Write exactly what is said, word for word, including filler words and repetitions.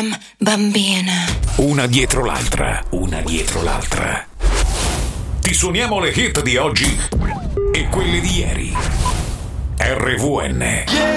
Bam, bambina. Una dietro l'altra, una dietro l'altra. Ti suoniamo le hit di oggi e quelle di ieri. R V N.